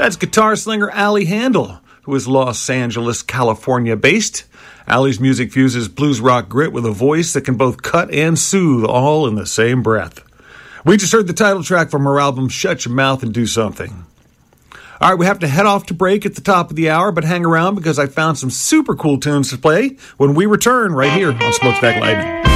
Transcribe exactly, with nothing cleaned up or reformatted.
That's guitar slinger Allie Handel, who is Los Angeles, California based. Allie's music fuses blues rock grit with a voice that can both cut and soothe all in the same breath. We just heard the title track from her album Shut Your Mouth and Do Something. All right, we have to head off to break at the top of the hour, but hang around because I found some super cool tunes to play when we return right here on Smokestack Lightning.